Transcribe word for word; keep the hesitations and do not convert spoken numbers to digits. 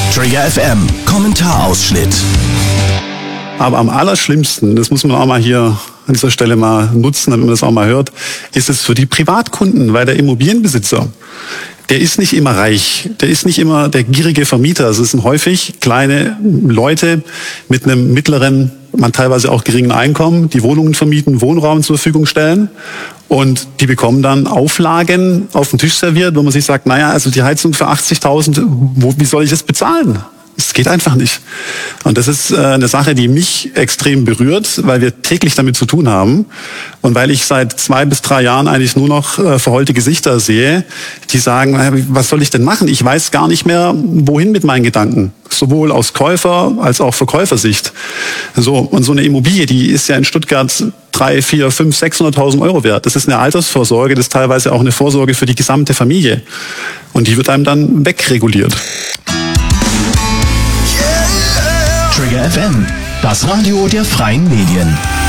Trigger F M, Kommentarausschnitt. Aber am allerschlimmsten, das muss man auch mal hier an dieser Stelle mal nutzen, damit man das auch mal hört, ist es für die Privatkunden, weil der Immobilienbesitzer, der ist nicht immer reich, der ist nicht immer der gierige Vermieter. Also es sind häufig kleine Leute mit einem mittleren, man teilweise auch geringen Einkommen, die Wohnungen vermieten, Wohnraum zur Verfügung stellen. Und die bekommen dann Auflagen auf den Tisch serviert, wo man sich sagt, naja, also die Heizung für achtzigtausend, wo, wie soll ich das bezahlen? Es geht einfach nicht. Und das ist eine Sache, die mich extrem berührt, weil wir täglich damit zu tun haben und weil ich seit zwei bis drei Jahren eigentlich nur noch verheulte Gesichter sehe, die sagen, was soll ich denn machen? Ich weiß gar nicht mehr, wohin mit meinen Gedanken. Sowohl aus Käufer- als auch Verkäufersicht. So, und so eine Immobilie, die ist ja in Stuttgart drei, vier, fünf, sechshunderttausend Euro wert. Das ist eine Altersvorsorge, das ist teilweise auch eine Vorsorge für die gesamte Familie. Und die wird einem dann wegreguliert. Trigger F M, das Radio der freien Medien.